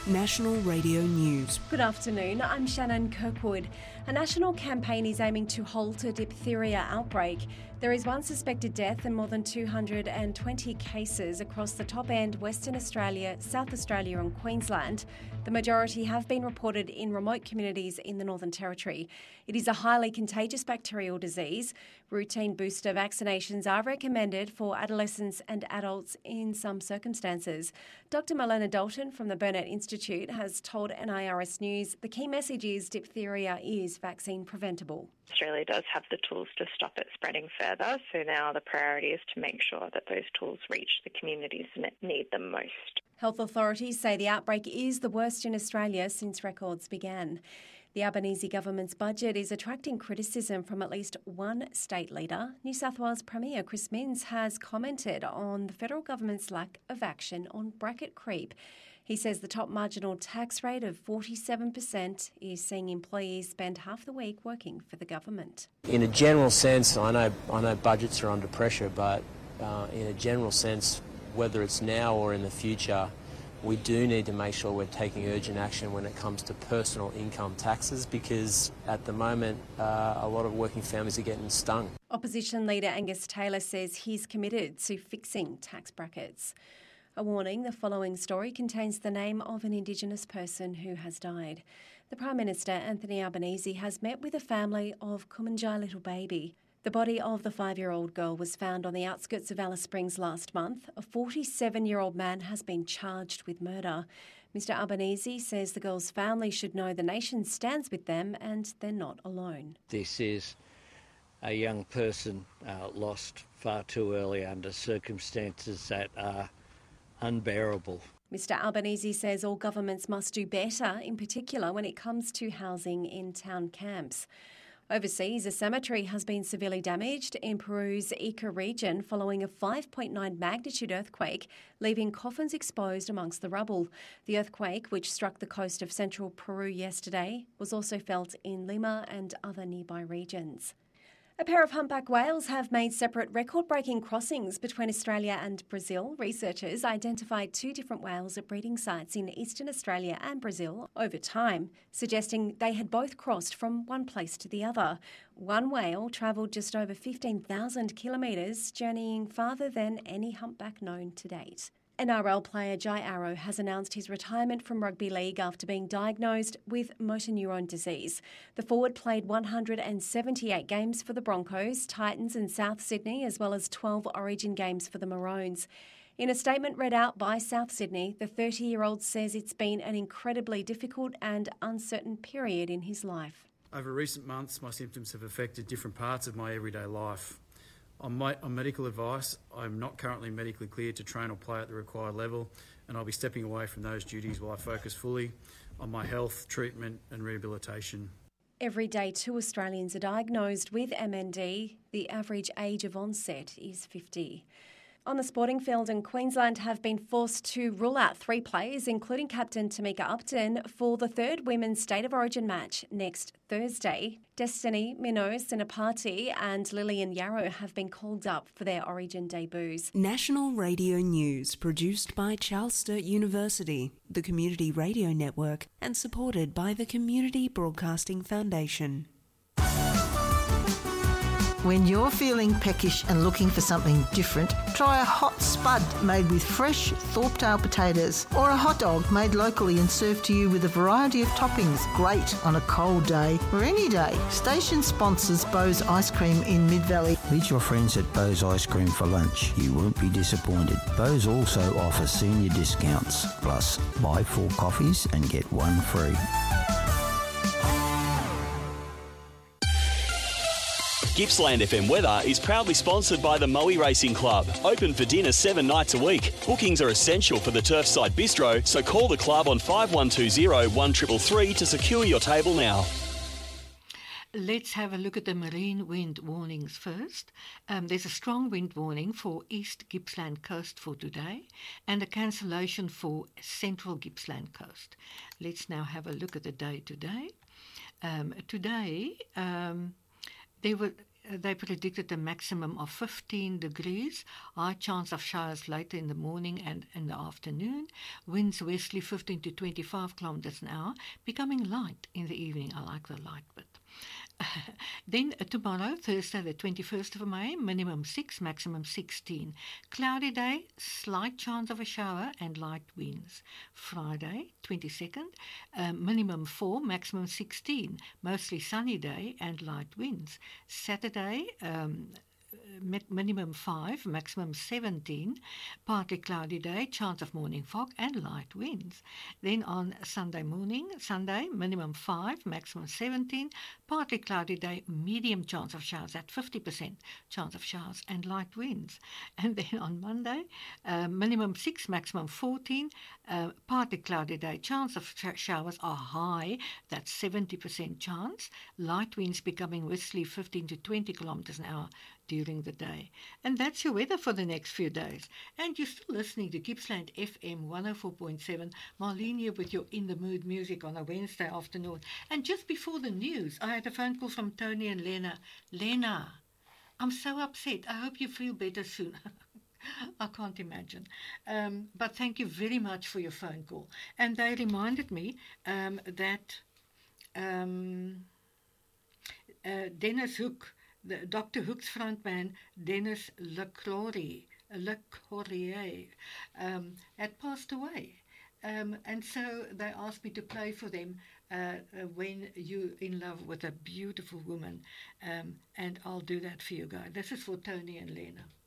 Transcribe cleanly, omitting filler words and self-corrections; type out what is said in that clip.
National Radio News. Good afternoon, I'm Shannon Kirkwood. A national campaign is aiming to halt a diphtheria outbreak. There is one suspected death and more than 220 cases across the top end, Western Australia, South Australia and Queensland. The majority have been reported in remote communities in the Northern Territory. It is a highly contagious bacterial disease. Routine booster vaccinations are recommended for adolescents and adults in some circumstances. Dr. Milena Dalton from the Burnet Institute has told NIRS News the key message is diphtheria is vaccine preventable. Australia does have the tools to stop it spreading further, so now the priority is to make sure that those tools reach the communities that need them most. Health authorities say the outbreak is the worst in Australia since records began. The Albanese government's budget is attracting criticism from at least one state leader. New South Wales Premier Chris Minns has commented on the federal government's lack of action on bracket creep. He says the top marginal tax rate of 47% is seeing employees spend half the week working for the government. In a general sense, I know budgets are under pressure, but in a general sense, whether it's now or in the future, we do need to make sure we're taking urgent action when it comes to personal income taxes, because at the moment a lot of working families are getting stung. Opposition leader Angus Taylor says he's committed to fixing tax brackets. A warning, the following story contains the name of an Indigenous person who has died. The Prime Minister, Anthony Albanese, has met with a family of Kumanjai Little Baby. The body of the 5-year-old girl was found on the outskirts of Alice Springs last month. A 47-year-old man has been charged with murder. Mr Albanese says the girl's family should know the nation stands with them and they're not alone. This is a young person lost far too early under circumstances that are unbearable. Mr Albanese says all governments must do better, in particular when it comes to housing in town camps. Overseas, a cemetery has been severely damaged in Peru's Ica region following a 5.9 magnitude earthquake, leaving coffins exposed amongst the rubble. The earthquake, which struck the coast of central Peru yesterday, was also felt in Lima and other nearby regions. A pair of humpback whales have made separate record-breaking crossings between Australia and Brazil. Researchers identified 2 different whales at breeding sites in eastern Australia and Brazil over time, suggesting they had both crossed from one place to the other. One whale travelled just over 15,000 kilometres, journeying farther than any humpback known to date. NRL player Jai Arrow has announced his retirement from rugby league after being diagnosed with motor neurone disease. The forward played 178 games for the Broncos, Titans and South Sydney, as well as 12 Origin games for the Maroons. In a statement read out by South Sydney, the 30-year-old says it's been an incredibly difficult and uncertain period in his life. Over recent months, my symptoms have affected different parts of my everyday life. On medical advice, I'm not currently medically cleared to train or play at the required level, and I'll be stepping away from those duties while I focus fully on my health, treatment and rehabilitation. Every day 2 Australians are diagnosed with MND. The average age of onset is 50. On the sporting field in Queensland have been forced to rule out 3 players, including captain Tamika Upton, for the 3rd Women's State of Origin match next Thursday. Destiny Minos, Sinapati and Lillian Yarrow have been called up for their Origin debuts. National Radio News, produced by Charles Sturt University, the Community Radio Network, and supported by the Community Broadcasting Foundation. When you're feeling peckish and looking for something different, try a hot spud made with fresh Thorpetail potatoes, or a hot dog made locally and served to you with a variety of toppings. Great on a cold day or any day. Station sponsors Bose Ice Cream in Mid-Valley. Meet your friends at Bose Ice Cream for lunch. You won't be disappointed. Bose also offers senior discounts. Plus, buy 4 coffees and get 1 free. Gippsland FM Weather is proudly sponsored by the Moe Racing Club. Open for dinner 7 nights a week. Bookings are essential for the Turfside Bistro, so call the club on 5120 1333 to secure your table now. Let's have a look at the marine wind warnings first. There's a strong wind warning for East Gippsland Coast for today and a cancellation for Central Gippsland Coast. Let's now have a look at the day today. There were they predicted a maximum of 15 degrees, high chance of showers later in the morning and in the afternoon, winds westerly 15 to 25 kilometers an hour, becoming light in the evening. I like the light bit. Then tomorrow, Thursday the 21st of May, minimum 6, maximum 16. Cloudy day, slight chance of a shower and light winds. Friday, 22nd, minimum 4, maximum 16. Mostly sunny day and light winds. Saturday, minimum 5, maximum 17, partly cloudy day, chance of morning fog and light winds. Then on Sunday, minimum 5, maximum 17, partly cloudy day, medium chance of showers at 50%, chance of showers and light winds. And then on Monday, minimum 6, maximum 14, partly cloudy day, chance of showers are high, that's 70% chance, light winds becoming westerly 15 to 20 kilometers an hour during the day. And that's your weather for the next few days. And you're still listening to Gippsland FM 104.7. Marlene here with your In the Mood music on a Wednesday afternoon. And just before the news, I had a phone call from Tony and Lena. Lena, I'm so upset. I hope you feel better soon. I can't imagine. But thank you very much for your phone call. And they reminded me that Dennis Hook, Dr. Hook's frontman, Dennis LeCourrier, had passed away. And so they asked me to play for them When You're in Love with a Beautiful Woman. And I'll do that for you guys. This is for Tony and Lena.